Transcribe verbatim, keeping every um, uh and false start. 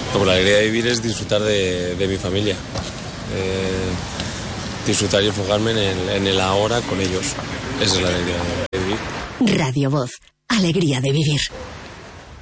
Como la alegría de vivir es disfrutar de, de mi familia. Eh, disfrutar y enfocarme en el, en el ahora con ellos. Esa es la alegría de vivir. Radio Voz, alegría de vivir.